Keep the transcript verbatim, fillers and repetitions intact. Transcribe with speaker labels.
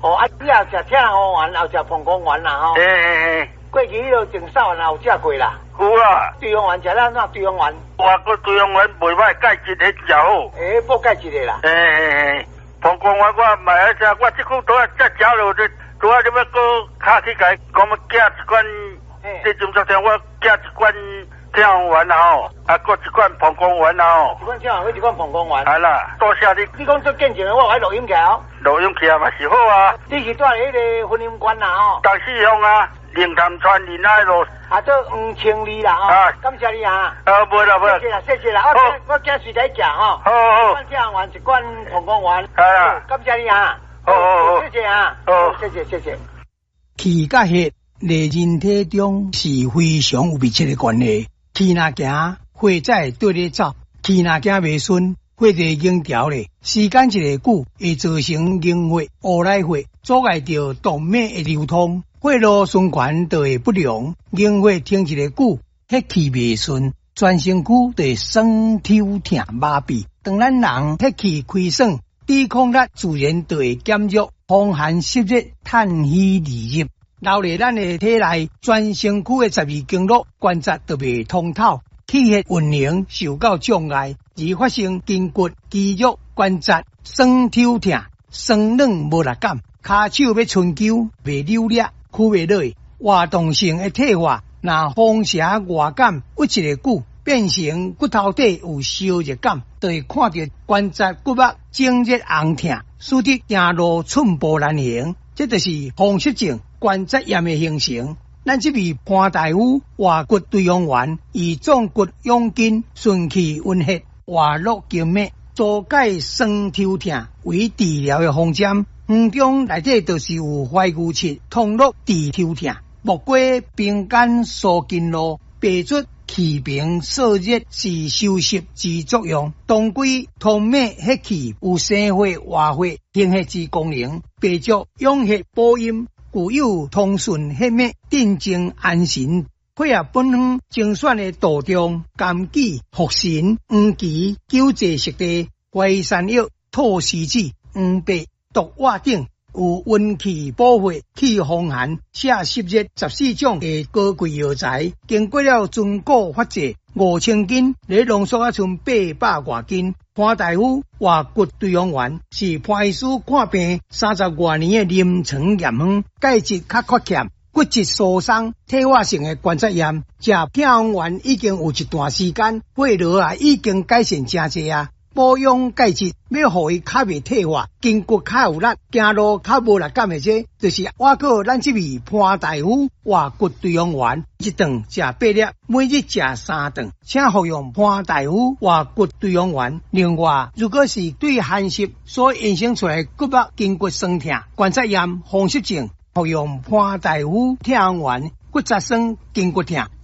Speaker 1: 哦，啊，你也食天红丸，也食膀胱丸啦吼。
Speaker 2: 嘿嘿嘿。
Speaker 1: 过去迄落郑少丸有食过啦。
Speaker 2: 有啊。
Speaker 1: 对方丸食了怎对方丸？
Speaker 2: 我个对方丸袂歹，钙质迄真好。
Speaker 1: 诶，补钙质的啦。
Speaker 2: 嘿嘿嘿。膀胱丸我买来食，我即久拄啊才食落去，拄啊你要搁卡去改，讲要寄一罐，这种昨天我寄一罐天红丸啦吼，啊，搁一罐膀胱丸啦吼。
Speaker 1: 一罐天红丸，一罐膀胱丸。
Speaker 2: 系啦，多谢你。
Speaker 1: 你讲做见证的，我还录音起来哦。
Speaker 2: 录音起来嘛是好啊。
Speaker 1: 你是住喺迄个婚姻馆啦吼？
Speaker 2: 东四乡啊，灵潭川林那路。
Speaker 1: 啊，做黄清理啦吼。啊，感谢你啊。
Speaker 2: 啊，无啦无啦。
Speaker 1: 谢谢啦，谢谢啦。我我今随来食吼。
Speaker 2: 好好。
Speaker 1: 一罐天红丸，一罐膀胱丸。
Speaker 2: 系啦。
Speaker 1: 感谢你啊。
Speaker 2: 好好好。
Speaker 1: 谢谢啊。
Speaker 2: 好，
Speaker 1: 谢谢谢谢。
Speaker 3: 气甲血在人体中是非常有密切的关系。气若行，血才会对咧走；气若行袂顺，血就凝条咧。时间一个久，会造成凝血、乌来血，阻碍着动脉的流通，血路循环就会不良。凝血停一个久，血气袂顺，全身躯就会酸、抽、痛、麻痹。当咱人血气亏损，抵抗力自然就会减弱，风寒湿热，叹气离入。留咧咱的体内，全身躯的十二经络关节都袂通透，气血运行受到障碍，而发生筋骨、肌肉、关节酸抽痛、酸软无力感，骹手要伸揪袂溜力，屈袂落。活动性的退化，若风邪外感屈一个久，变成骨头底有烧热感，就会看到关节骨膜整热红痛，使得行路寸步难行，这就是风湿症。关节炎的形成，咱这位潘大夫活骨对方丸，以壮骨养筋、顺气温血、活络经脉、阻解酸抽痛为治疗的方针。方中内底就是有怀牛膝、通络治抽痛、木瓜冰干疏筋络、白术气平燥热是收湿之作用。当归通脉血气有生血活血行血之功能，白术养血补阴。具有通顺血脉、镇静安神、配合本方精选的杜仲、枸杞、茯神、黄芪、九节实地、淮山药、兔丝子、黄白、毒蛙等，有温气补血、去风寒、下湿热十四种的高贵药材，经过了尊古发制五千斤，来浓缩啊剩八百外斤。潘大夫活骨对方丸是潘医师看病三十多年的临床验方，钙质较缺欠，骨质疏松、退化性的关节炎，食天红丸已经有一段时间，血流啊已经改善真济啊。保养钙质，要互伊较袂退化，筋骨较有力，行路较无力感的这，就是我靠咱这位潘大夫活骨对方丸，一顿食八粒，每日食三顿，请服用潘大夫活骨对方丸。另外，如果是对寒湿所衍生出来骨膜筋骨酸痛、关节炎、风湿症，服用潘大夫天红丸，骨质酸、筋骨痛。